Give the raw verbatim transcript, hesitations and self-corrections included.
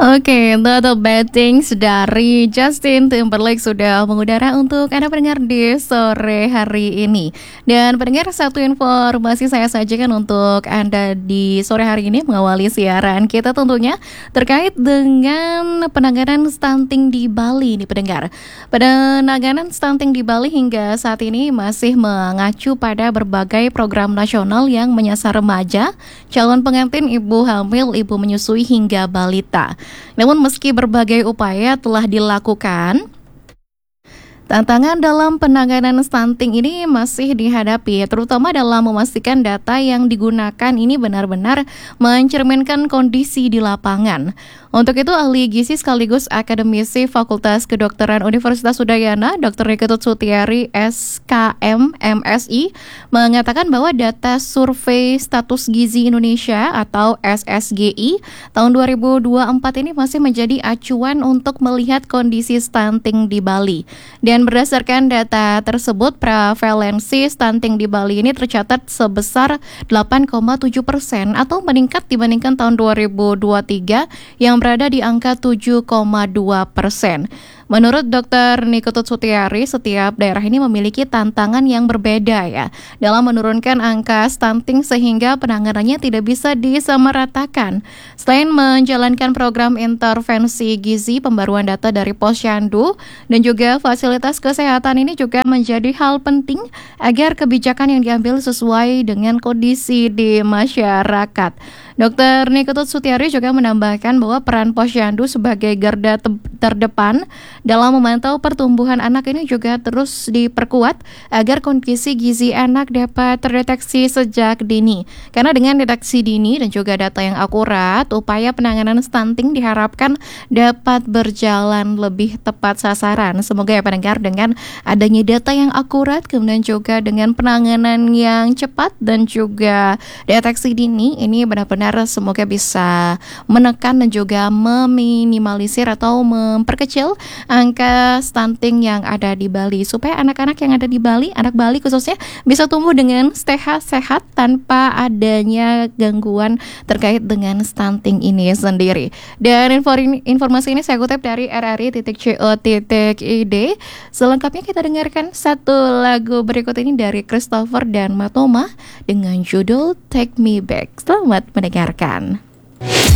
Oke, The The Bad Things dari Justin Timberlake sudah mengudara untuk Anda pendengar di sore hari ini. Dan pendengar, satu informasi saya sajikan untuk Anda di sore hari ini mengawali siaran kita tentunya terkait dengan penanganan stunting di Bali nih pendengar. Penanganan stunting di Bali hingga saat ini masih mengacu pada berbagai program nasional yang menyasar remaja, calon pengantin, ibu hamil, ibu menyusui hingga balita. Namun meski berbagai upaya telah dilakukan, tantangan dalam penanganan stunting ini masih dihadapi, terutama dalam memastikan data yang digunakan ini benar-benar mencerminkan kondisi di lapangan. Untuk itu, ahli gizi sekaligus akademisi Fakultas Kedokteran Universitas Udayana, dokter Niketut Sutiari, S K M M Si, mengatakan bahwa data Survei Status Gizi Indonesia atau S S G I tahun dua ribu dua puluh empat ini masih menjadi acuan untuk melihat kondisi stunting di Bali. Dan berdasarkan data tersebut, prevalensi stunting di Bali ini tercatat sebesar delapan koma tujuh persen atau meningkat dibandingkan tahun dua ribu dua puluh tiga yang berada di angka tujuh koma dua persen. Menurut dokter Niketut Sutiari, setiap daerah ini memiliki tantangan yang berbeda ya dalam menurunkan angka stunting sehingga penanganannya tidak bisa disamaratakan. Selain menjalankan program intervensi gizi, pembaruan data dari Posyandu dan juga fasilitas kesehatan ini juga menjadi hal penting agar kebijakan yang diambil sesuai dengan kondisi di masyarakat. Dokter Niketut Sutiari juga menambahkan bahwa peran Posyandu sebagai garda te- terdepan dalam memantau pertumbuhan anak ini juga terus diperkuat agar kondisi gizi anak dapat terdeteksi sejak dini. Karena dengan deteksi dini dan juga data yang akurat, upaya penanganan stunting diharapkan dapat berjalan lebih tepat sasaran. Semoga ya pendengar, dengan adanya data yang akurat, kemudian juga dengan penanganan yang cepat dan juga deteksi dini, ini benar-benar semoga bisa menekan dan juga meminimalisir atau memperkecil angka stunting yang ada di Bali, supaya anak-anak yang ada di Bali, anak Bali khususnya, bisa tumbuh dengan sehat-sehat tanpa adanya gangguan terkait dengan stunting ini sendiri. Dan informasi ini saya kutip dari r r i titik co titik i d. Selengkapnya kita dengarkan satu lagu berikut ini dari Christopher dan Matoma dengan judul Take Me Back. Selamat mendengarkan.